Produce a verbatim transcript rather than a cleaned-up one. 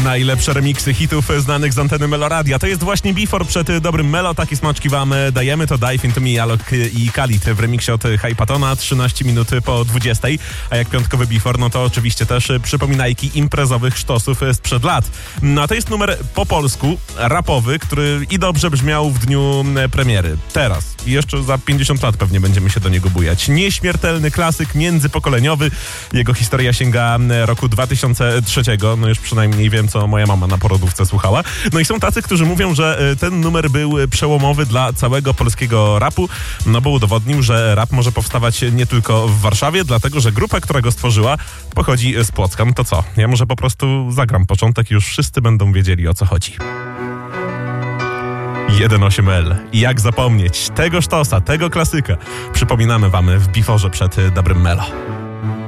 Najlepsze remiksy hitów znanych z anteny Meloradia. To jest właśnie Before przed dobrym Melo. Takie smaczki wam dajemy. To Dive Into Me, Alok i Khalid w remiksie od Hypatona. trzynaście minut po dwudziestej. A jak piątkowy Before, no to oczywiście też przypominajki imprezowych sztosów sprzed lat. No a to jest numer po polsku, rapowy, który i dobrze brzmiał w dniu premiery. Teraz i jeszcze za pięćdziesiąt lat pewnie będziemy się do niego bujać. Nieśmiertelny klasyk międzypokoleniowy. Jego historia sięga roku dwa tysiące trzeciego. No już przynajmniej wiem, co moja mama na porodówce słuchała. No i są tacy, którzy mówią, że ten numer był przełomowy dla całego polskiego rapu, no bo udowodnił, że rap może powstawać nie tylko w Warszawie, dlatego, że grupa, która go stworzyła, pochodzi z Płocka. No to co? Ja może po prostu zagram początek i już wszyscy będą wiedzieli, o co chodzi. jeden osiem L. I jak zapomnieć tego sztosa, tego klasyka. Przypominamy wam w Beforze przed dobrym Melo.